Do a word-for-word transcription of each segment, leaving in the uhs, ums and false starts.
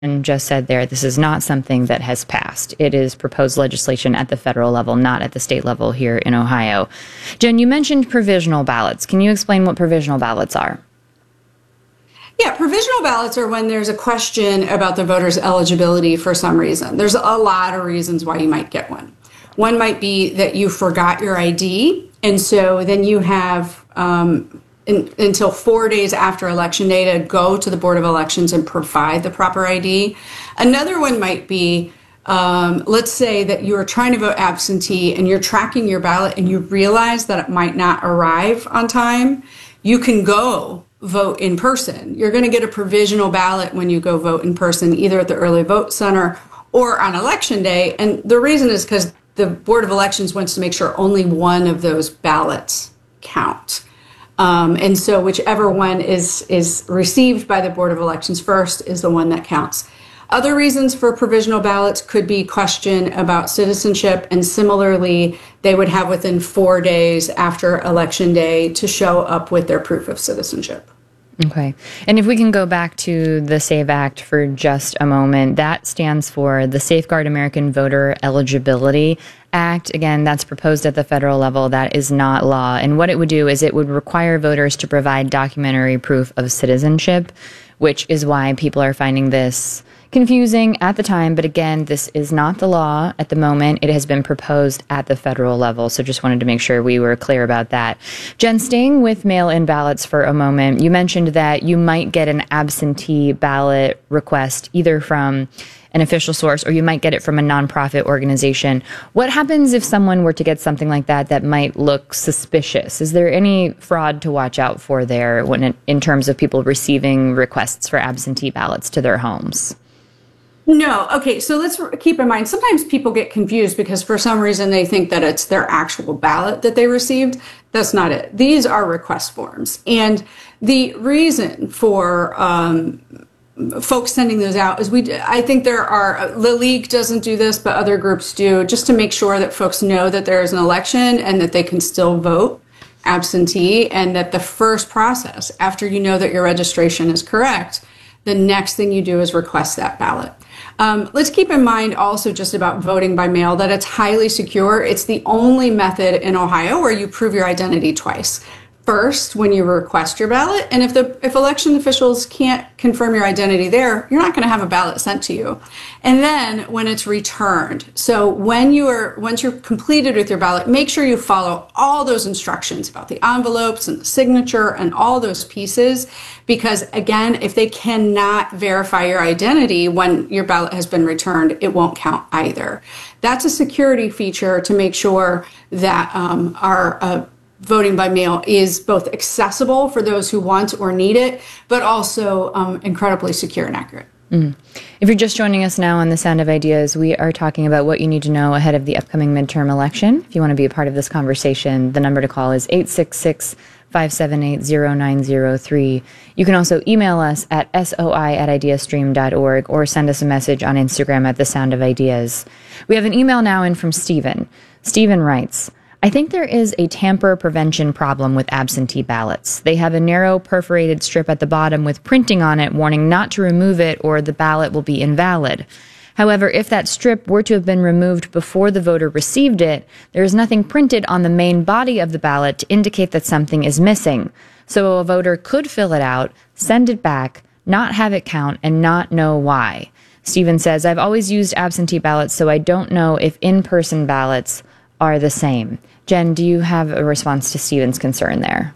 just said there, this is not something that has passed. It is proposed legislation at the federal level, not at the state level here in Ohio. Jen, you mentioned provisional ballots. Can you explain what provisional ballots are? Yeah, provisional ballots are when there's a question about the voter's eligibility for some reason. There's a lot of reasons why you might get one. One might be that you forgot your I D, and so then you have um, in, until four days after Election Day to go to the Board of Elections and provide the proper I D. Another one might be, um, let's say that you are trying to vote absentee and you're tracking your ballot and you realize that it might not arrive on time. You can go vote in person. You're going to get a provisional ballot when you go vote in person, either at the early vote center or on Election Day. And the reason is because the Board of Elections wants to make sure only one of those ballots count. Um, and so whichever one is, is received by the Board of Elections first is the one that counts. Other reasons for provisional ballots could be question about citizenship, and similarly, they would have within four days after Election Day to show up with their proof of citizenship. Okay. And if we can go back to the SAVE Act for just a moment, that stands for the Safeguard American Voter Eligibility Act. Again, that's proposed at the federal level. That is not law. And what it would do is it would require voters to provide documentary proof of citizenship, which is why people are finding this confusing at the time. But again, this is not the law at the moment. It has been proposed at the federal level. So just wanted to make sure we were clear about that. Jen, staying with mail-in ballots for a moment, you mentioned that you might get an absentee ballot request either from an official source or you might get it from a nonprofit organization. What happens if someone were to get something like that that might look suspicious? Is there any fraud to watch out for there when it, in terms of people receiving requests for absentee ballots to their homes? No. Okay. So let's keep in mind, sometimes people get confused because for some reason they think that it's their actual ballot that they received. That's not it. These are request forms. And the reason for um, folks sending those out is we, I think there are, the league doesn't do this, but other groups do, just to make sure that folks know that there is an election and that they can still vote absentee, and that the first process after you know that your registration is correct, the next thing you do is request that ballot. Um, let's keep in mind also just about voting by mail that it's highly secure. It's the only method in Ohio where you prove your identity twice. First, when you request your ballot, and if the if election officials can't confirm your identity there, you're not going to have a ballot sent to you. And then when it's returned. So when you are once you're completed with your ballot, make sure you follow all those instructions about the envelopes and the signature and all those pieces, because again, if they cannot verify your identity when your ballot has been returned, it won't count either. That's a security feature to make sure that um, our uh, voting by mail is both accessible for those who want or need it, but also um, incredibly secure and accurate. Mm. If you're just joining us now on The Sound of Ideas, we are talking about what you need to know ahead of the upcoming midterm election. If you want to be a part of this conversation, the number to call is eight six six, five seven eight, zero nine zero three. You can also email us at soi at ideastream dot org or send us a message on Instagram at The Sound of Ideas. We have an email now in from Stephen. Stephen writes, I think there is a tamper prevention problem with absentee ballots. They have a narrow perforated strip at the bottom with printing on it warning not to remove it or the ballot will be invalid. However, if that strip were to have been removed before the voter received it, there is nothing printed on the main body of the ballot to indicate that something is missing. So a voter could fill it out, send it back, not have it count, and not know why. Stephen says, I've always used absentee ballots, so I don't know if in-person ballots are the same. Jen, do you have a response to Stephen's concern there?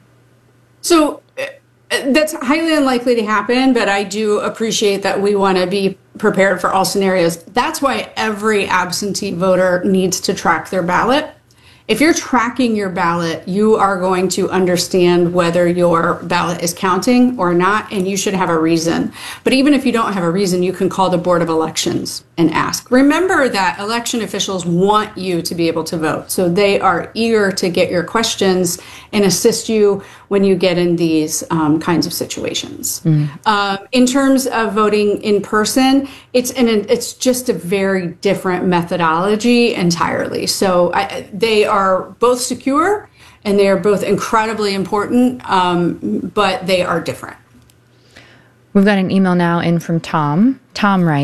So uh, that's highly unlikely to happen, but I do appreciate that we want to be prepared for all scenarios. That's why every absentee voter needs to track their ballot. If you're tracking your ballot, you are going to understand whether your ballot is counting or not, and you should have a reason. But even if you don't have a reason, you can call the Board of Elections and ask. Remember that election officials want you to be able to vote, so they are eager to get your questions and assist you when you get in these um, kinds of situations. Mm. Um, in terms of voting in person, it's an, it's just a very different methodology entirely. So I, they are both secure and they are both incredibly important, um, but they are different. We've got an email now in from Tom. Tom writes,